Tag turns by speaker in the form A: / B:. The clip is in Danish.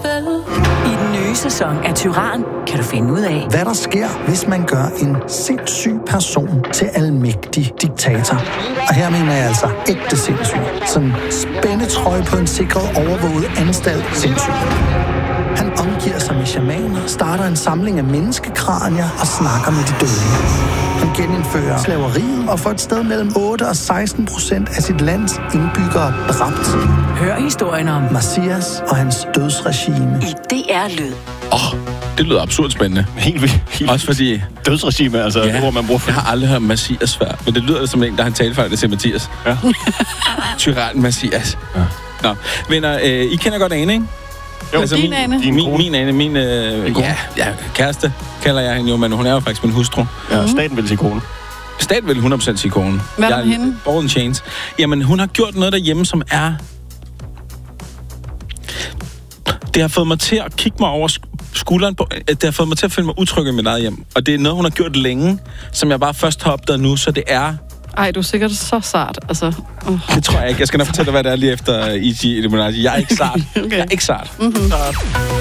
A: I den nye sæson af Tyran kan du finde ud af,
B: hvad der sker, hvis man gør en sindssyg person til almægtig diktator. Og her mener jeg altså ægte sindssyg. Sådan spændetrøje på en sikret overvåget anstalt sindssyg. Han omgiver sig med shamaner, starter en samling af menneskekranier og snakker med de døde. Han genindfører slaveriet og får et sted mellem 8 og 16% af sit lands indbyggere dræbt.
A: hør historien om
B: Messias og hans dødsregime.
A: i DR Lyd.
C: Det lyder absurd spændende.
D: Helt vildt.
C: Også fordi...
D: Dødsregime, altså, det hvor man bruger for.
C: Jeg har aldrig hørt Messias før, men det lyder som en, der har en talefejl, det til Mathias.
D: Ja.
C: Tyran Messias. Ja. Nå, venner, I kender godt Ane, ikke?
D: Jo,
C: Altså,
E: din Ane.
C: Min Ane, kæreste kalder jeg hende jo, men hun er jo faktisk min hustru.
D: Ja, staten vil sige kone.
C: Staten vil 100% sige konen.
E: Hvad med hende?
C: Ball and chains. Jamen, hun har gjort noget derhjemme, som er... Det har fået mig til at kigge mig over skulderen på... Det har fået mig til at føle mig utryg i mit eget hjem. Og det er noget, hun har gjort længe, som jeg bare først har opdaget nu, så det er...
E: Ej, du er sikkert så sart, altså.
C: Det tror jeg ikke. Jeg skal nok fortælle dig, hvad det er lige efter I siger. Jeg er ikke sart.
E: Okay.
C: Jeg er ikke sart.
E: Mm-hmm.